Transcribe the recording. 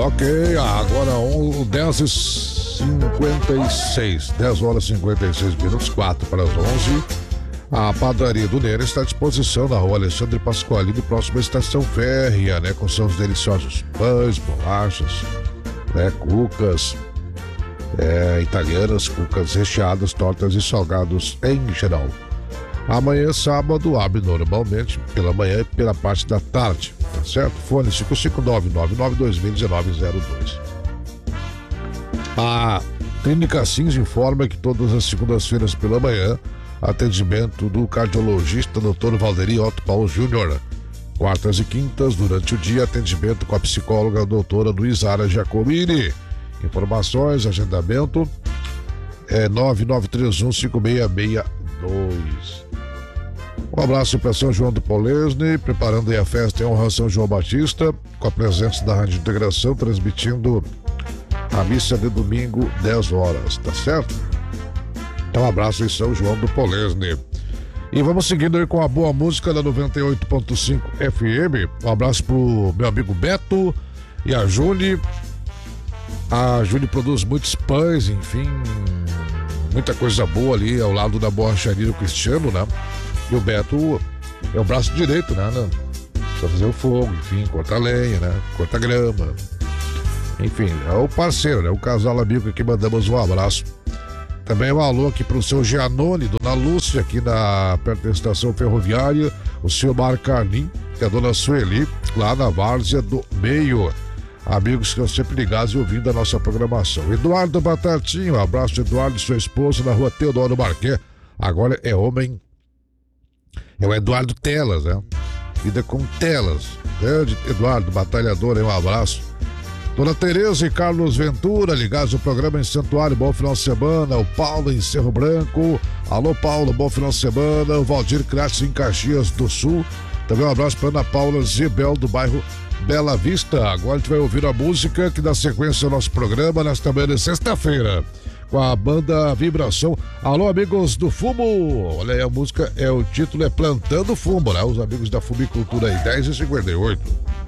Ok, agora 10h56, 10 horas e 56 minutos, 4 para as 11. A padaria do Nera está à disposição na rua Alexandre Pasqualini, próxima à estação férrea, né? Com seus deliciosos pães, bolachas, né? Cucas italianas, cucas recheadas, tortas e salgados em geral. Amanhã, sábado, abre normalmente pela manhã e pela parte da tarde, tá certo? Fone 55999201902. A Clínica Sims informa que todas as segundas-feiras pela manhã, atendimento do cardiologista Dr. Valderi Otto Paulo Júnior. Quartas e quintas, durante o dia, atendimento com a psicóloga doutora Luizara Giacomini. Informações, agendamento é 99315662. Um abraço para São João do Polesne, preparando aí a festa em honra a São João Batista, com a presença da Rádio Integração, transmitindo a missa de domingo, 10 horas, tá certo? Então, um abraço em São João do Polesne. E vamos seguindo aí com a boa música da 98.5 FM. Um abraço pro meu amigo Beto e a Júlia. A Júlia produz muitos pães, enfim, muita coisa boa ali ao lado da borracharia do Cristiano, né? E o Beto é o braço direito, né? Pra fazer o fogo, enfim, cortar lenha, né? Cortar grama. Enfim, é o parceiro, né? O casal amigo que mandamos um abraço. Também um alô aqui pro seu Gianoni, dona Lúcia, aqui perto da estação ferroviária. O seu Marcarnim, que é a dona Sueli, lá na Várzea do Meio. Amigos que estão sempre ligados e ouvindo a nossa programação. Eduardo Batatinho, um abraço de Eduardo e sua esposa na rua Teodoro Marquet. Agora é homem. É o Eduardo Telas, né? Vida com Telas. Grande Eduardo, batalhador, um abraço. Dona Tereza e Carlos Ventura, ligados ao programa em Santuário, bom final de semana. O Paulo em Cerro Branco. Alô, Paulo, bom final de semana. O Valdir Crates em Caxias do Sul. Também um abraço para Ana Paula Zibel, do bairro Bela Vista. Agora a gente vai ouvir a música que dá sequência ao nosso programa nesta manhã de sexta-feira, com a banda Vibração. Alô, amigos do Fumo. Olha aí, a música, o título é Plantando Fumo, né? Os amigos da Fumicultura aí, 10h58.